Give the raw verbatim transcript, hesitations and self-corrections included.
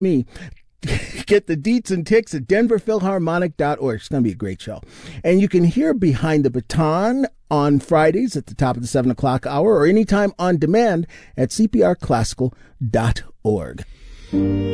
Me. Get the deets and ticks at denver philharmonic dot org. It's going to be a great show. And you can hear Behind the Baton on Fridays at the top of the seven o'clock hour or anytime on demand at c p r classical dot org.